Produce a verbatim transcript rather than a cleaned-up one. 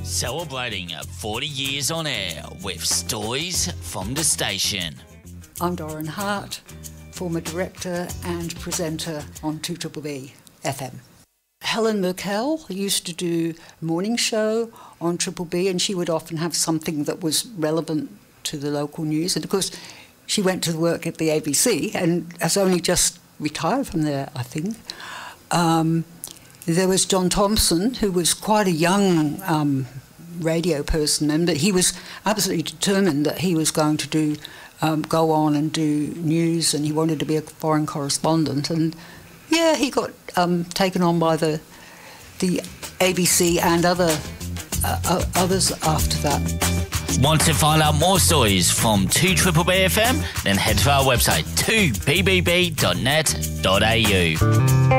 Celebrating forty years on air with stories from the station. I'm Doran Hart, former director and presenter on two B B B F M. Helen Merkel used to do morning show on Triple B, and she would often have something that was relevant to the local news. And of course, she went to work at the A B C and has only just retired from there, I think. Um, there was John Thompson, who was quite a young um, radio person, and that he was absolutely determined that he was going to do um, go on and do news, and he wanted to be a foreign correspondent. And yeah, he got um, taken on by the the A B C and other uh, others after that. Want to find out more stories from two B B B F M? Then head to our website two b b b dot net dot a u.